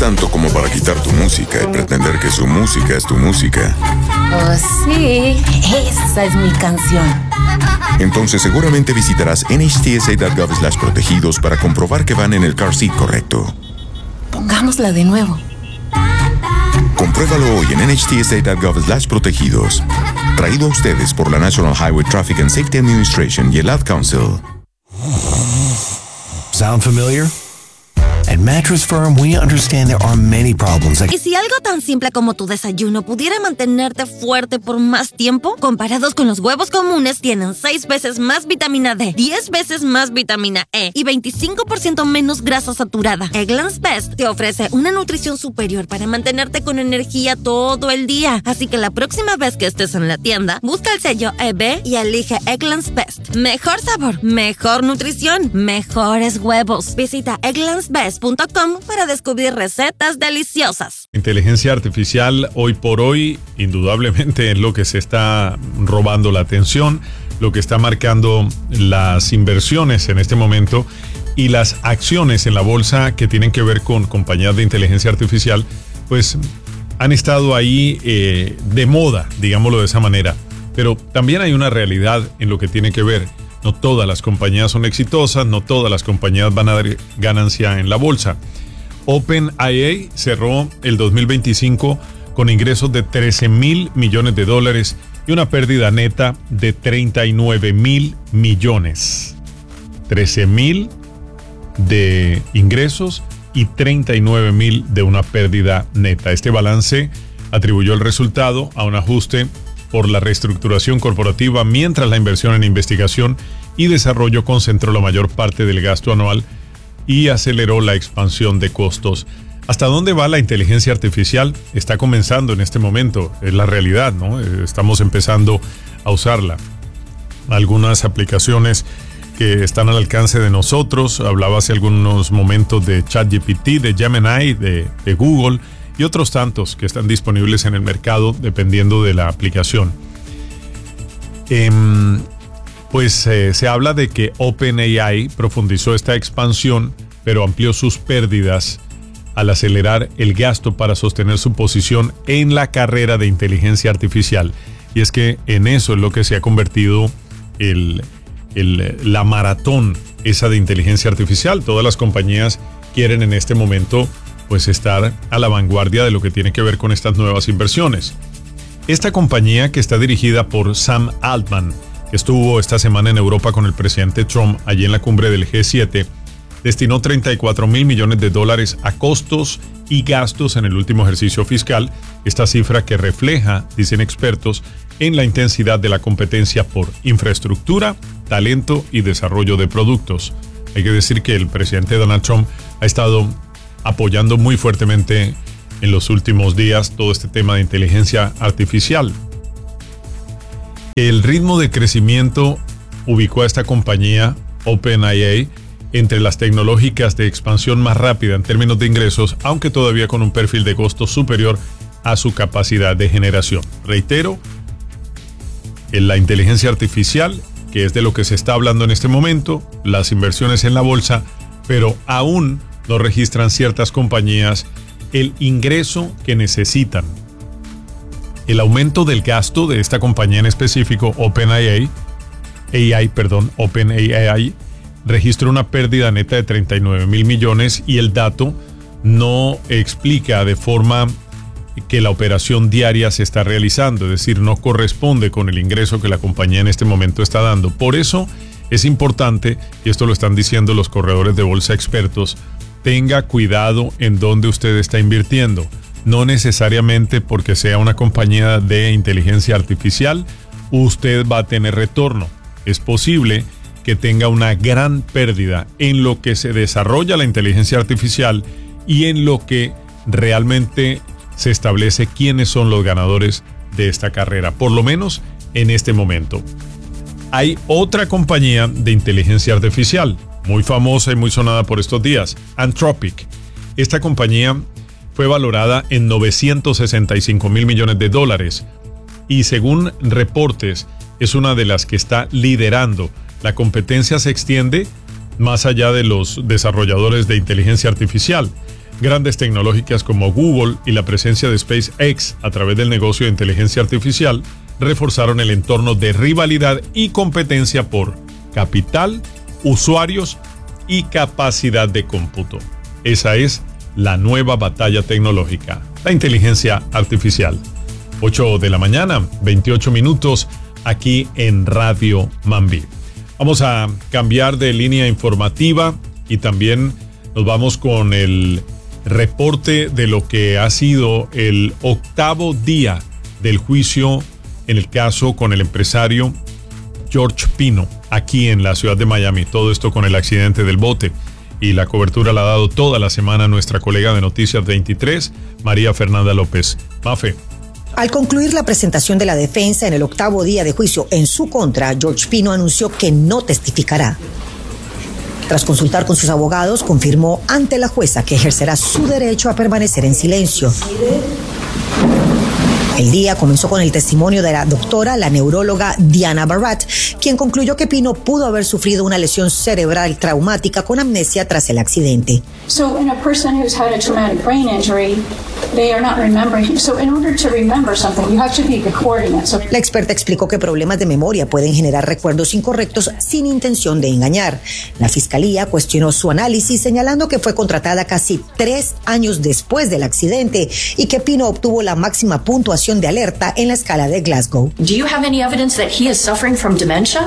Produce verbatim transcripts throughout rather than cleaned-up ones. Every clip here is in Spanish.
tanto como para quitar tu música y pretender que su música es tu música. Oh, sí, esa es mi canción. Entonces seguramente visitarás N H T S A punto gov slash protegidos para comprobar que van en el car seat correcto. Pongámosla de nuevo. Compruébalo hoy en N H T S A punto gov slash protegidos. Traído a ustedes por la National Highway Traffic and Safety Administration y el Ad Council. Sound familiar? At Mattress Firm, we understand there are many problems. Like... ¿Y si algo tan simple como tu desayuno pudiera mantenerte fuerte por más tiempo? Comparados con los huevos comunes, tienen seis veces más vitamina D, diez veces más vitamina E y veinticinco por ciento menos grasa saturada. Eggland's Best te ofrece una nutrición superior para mantenerte con energía todo el día. Así que la próxima vez que estés en la tienda, busca el sello E B y elige Eggland's Best. Mejor sabor, mejor nutrición, mejores huevos. Visita egglands best punto com para descubrir recetas deliciosas. Inteligencia artificial hoy por hoy indudablemente es lo que se está robando la atención, lo que está marcando las inversiones en este momento y las acciones en la bolsa que tienen que ver con compañías de inteligencia artificial, pues han estado ahí eh, de moda, digámoslo de esa manera. Pero también hay una realidad en lo que tiene que ver. No todas las compañías son exitosas, no todas las compañías van a dar ganancia en la bolsa. OpenAI cerró el dos mil veinticinco con ingresos de trece mil millones de dólares y una pérdida neta de treinta y nueve mil millones. trece mil de ingresos y treinta y nueve mil de una pérdida neta. Este balance atribuyó el resultado a un ajuste por la reestructuración corporativa, mientras la inversión en investigación y desarrollo concentró la mayor parte del gasto anual y aceleró la expansión de costos. ¿Hasta dónde va la inteligencia artificial? Está comenzando en este momento, es la realidad, ¿no? Estamos empezando a usarla. Algunas aplicaciones que están al alcance de nosotros, hablaba hace algunos momentos de ChatGPT, de Gemini, de, de Google, y otros tantos que están disponibles en el mercado dependiendo de la aplicación. Eh, pues eh, se habla de que OpenAI profundizó esta expansión, pero amplió sus pérdidas al acelerar el gasto para sostener su posición en la carrera de inteligencia artificial. Y es que en eso es lo que se ha convertido el, el, la maratón esa de inteligencia artificial. Todas las compañías quieren en este momento pues estar a la vanguardia de lo que tiene que ver con estas nuevas inversiones. Esta compañía, que está dirigida por Sam Altman, que estuvo esta semana en Europa con el presidente Trump allí en la cumbre del G siete, destinó treinta y cuatro mil millones de dólares a costos y gastos en el último ejercicio fiscal, esta cifra que refleja, dicen expertos, en la intensidad de la competencia por infraestructura, talento y desarrollo de productos. Hay que decir que el presidente Donald Trump ha estado apoyando muy fuertemente en los últimos días todo este tema de inteligencia artificial. El ritmo de crecimiento ubicó a esta compañía, OpenAI, entre las tecnológicas de expansión más rápida en términos de ingresos, aunque todavía con un perfil de costo superior a su capacidad de generación. Reitero, en la inteligencia artificial, que es de lo que se está hablando en este momento, las inversiones en la bolsa, pero aún no registran ciertas compañías el ingreso que necesitan. El aumento del gasto de esta compañía en específico, OpenAI, A I, perdón, OpenAI, registró una pérdida neta de treinta y nueve mil millones y el dato no explica de forma que la operación diaria se está realizando, es decir, no corresponde con el ingreso que la compañía en este momento está dando. Por eso es importante, y esto lo están diciendo los corredores de bolsa expertos, tenga cuidado en dónde usted está invirtiendo. No necesariamente porque sea una compañía de inteligencia artificial, usted va a tener retorno. Es posible que tenga una gran pérdida en lo que se desarrolla la inteligencia artificial y en lo que realmente se establece quiénes son los ganadores de esta carrera, por lo menos en este momento. Hay otra compañía de inteligencia artificial, muy famosa y muy sonada por estos días, Anthropic. Esta compañía fue valorada en novecientos sesenta y cinco mil millones de dólares y según reportes es una de las que está liderando. La competencia se extiende más allá de los desarrolladores de inteligencia artificial. grandes tecnológicas como Google y la presencia de SpaceX a través del negocio de inteligencia artificial reforzaron el entorno de rivalidad y competencia por capital, usuarios y capacidad de cómputo. Esa es la nueva batalla tecnológica, la inteligencia artificial. ocho de la mañana, veintiocho minutos, aquí en Radio Mambí. Vamos a cambiar de línea informativa y también nos vamos con el reporte de lo que ha sido el octavo día del juicio en el caso con el empresario George Pino, aquí en la ciudad de Miami. Todo esto con el accidente del bote. Y la cobertura la ha dado toda la semana nuestra colega de Noticias veintitrés, María Fernanda López. Mafe. Al concluir la presentación de la defensa en el octavo día de juicio en su contra, George Pino anunció que no testificará. Tras consultar con sus abogados, confirmó ante la jueza que ejercerá su derecho a permanecer en silencio. El día comenzó con el testimonio de la doctora, la neuróloga Diana Barat, quien concluyó que Pino pudo haber sufrido una lesión cerebral traumática con amnesia tras el accidente. So in a person who's had a traumatic brain injury, they are not remembering. So in order to remember something, you have to be recording it. So la experta explicó que problemas de memoria pueden generar recuerdos incorrectos sin intención de engañar. La fiscalía cuestionó su análisis, señalando que fue contratada casi tres años después del accidente y que Pino obtuvo la máxima puntuación de alerta en la escala de Glasgow. Do you have any evidence that he is suffering from dementia?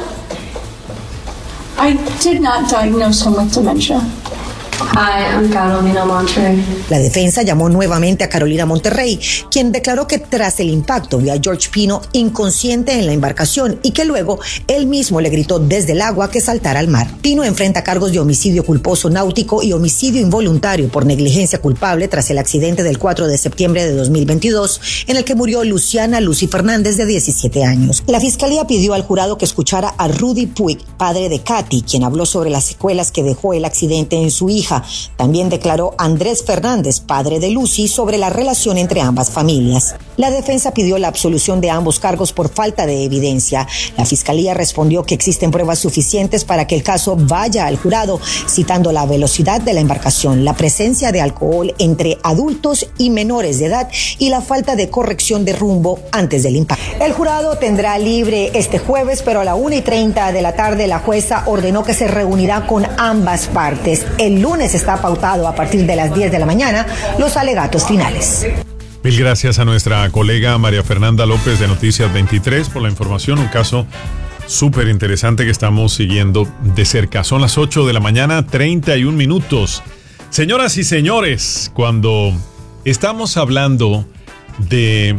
I did not diagnose him with dementia. Hi, I'm Carolina Monterrey. La defensa llamó nuevamente a Carolina Monterrey, quien declaró que tras el impacto vio a George Pino inconsciente en la embarcación y que luego él mismo le gritó desde el agua que saltara al mar. Pino enfrenta cargos de homicidio culposo náutico y homicidio involuntario por negligencia culpable tras el accidente del cuatro de septiembre de dos mil veintidós, en el que murió Luciana Lucy Fernández, de diecisiete años. La fiscalía pidió al jurado que escuchara a Rudy Puig, padre de Katy, quien habló sobre las secuelas que dejó el accidente en su hija. También declaró Andrés Fernández, padre de Lucy, sobre la relación entre ambas familias. La defensa pidió la absolución de ambos cargos por falta de evidencia. La fiscalía respondió que existen pruebas suficientes para que el caso vaya al jurado, citando la velocidad de la embarcación, la presencia de alcohol entre adultos y menores de edad y la falta de corrección de rumbo antes del impacto. El jurado tendrá libre este jueves, pero a la una y treinta de la tarde la jueza ordenó que se reunirá con ambas partes. El lunes está pautado a partir de las diez de la mañana los alegatos finales. Mil gracias a nuestra colega María Fernanda López de Noticias veintitrés por la información. Un caso súper interesante que estamos siguiendo de cerca. Son las ocho de la mañana, treinta y un minutos. Señoras y señores, cuando estamos hablando de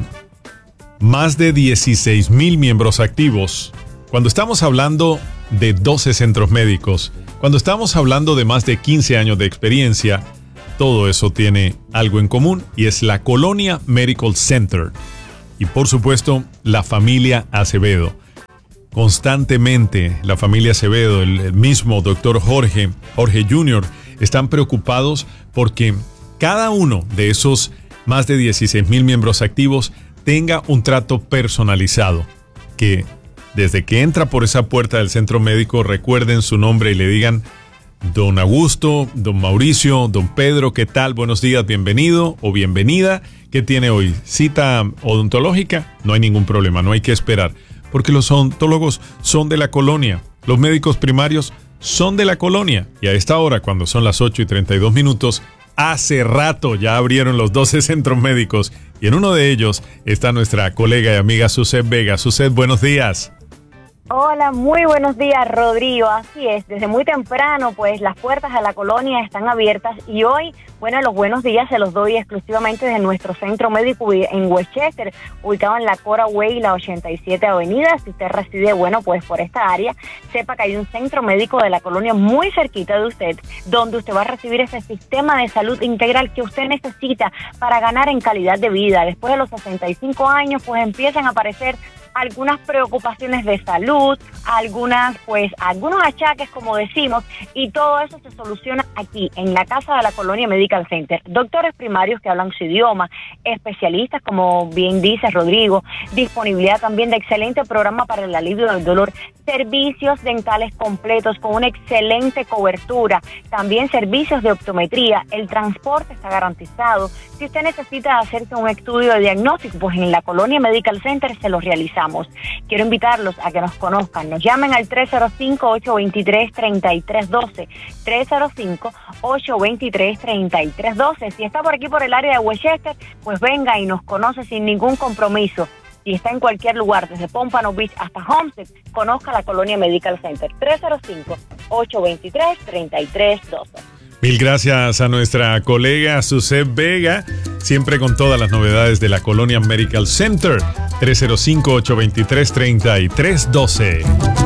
más de dieciséis mil miembros activos, cuando estamos hablando de doce centros médicos, cuando estamos hablando de más de quince años de experiencia, todo eso tiene algo en común y es la Colonia Medical Center. Y por supuesto, la familia Acevedo. Constantemente, la familia Acevedo, el, el mismo doctor Jorge, Jorge junior, están preocupados porque cada uno de esos más de dieciséis mil miembros activos tenga un trato personalizado, que desde que entra por esa puerta del centro médico recuerden su nombre y le digan: don Augusto, don Mauricio, don Pedro, ¿qué tal? Buenos días, bienvenido o bienvenida. ¿Qué tiene hoy? ¿Cita odontológica? No hay ningún problema, no hay que esperar, porque los odontólogos son de la colonia, los médicos primarios son de la colonia. Y a esta hora, cuando son las ocho y treinta y dos minutos, hace rato ya abrieron los doce centros médicos y en uno de ellos está nuestra colega y amiga Suset Vega. Suset, buenos días. Hola, muy buenos días, Rodrigo. Así es, desde muy temprano, pues las puertas de la colonia están abiertas y hoy, bueno, los buenos días se los doy exclusivamente de nuestro centro médico en Westchester, ubicado en la Cora Way y la ochenta y siete Avenida. Si usted reside, bueno, pues por esta área, sepa que hay un centro médico de la colonia muy cerquita de usted, donde usted va a recibir ese sistema de salud integral que usted necesita para ganar en calidad de vida. Después de los sesenta y cinco años, pues empiezan a aparecer algunas preocupaciones de salud, algunas, pues, algunos achaques, como decimos, y todo eso se soluciona aquí, en la Casa de la Colonia Medical Center. Doctores primarios que hablan su idioma, especialistas, como bien dice Rodrigo, disponibilidad también de excelente programa para el alivio del dolor, servicios dentales completos con una excelente cobertura, también servicios de optometría, el transporte está garantizado. Si usted necesita hacerse un estudio de diagnóstico, pues en la Colonia Medical Center se lo realizamos. Quiero invitarlos a que nos conozcan, nos llamen al tres cero cinco, ocho dos tres, tres tres uno dos, tres cero cinco, ocho dos tres, tres tres uno dos. Si está por aquí por el área de Westchester, pues venga y nos conoce sin ningún compromiso. Si está en cualquier lugar, desde Pompano Beach hasta Homestead, conozca la Colonia Medical Center, tres cero cinco, ocho dos tres, tres tres uno dos. Mil gracias a nuestra colega Suset Vega, siempre con todas las novedades de la Colonia Medical Center, tres cero cinco, ocho dos tres, tres tres uno dos.